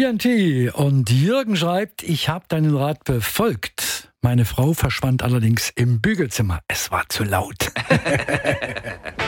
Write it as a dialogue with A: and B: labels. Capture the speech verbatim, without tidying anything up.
A: T N T und Jürgen schreibt, ich habe deinen Rat befolgt. Meine Frau verschwand allerdings im Bügelzimmer. Es war zu laut.